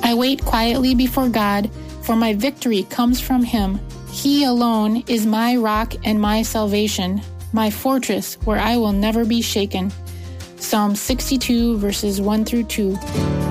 I wait quietly before God, for my victory comes from Him. He alone is my rock and my salvation, my fortress where I will never be shaken. Psalm 62, verses 1 through 2.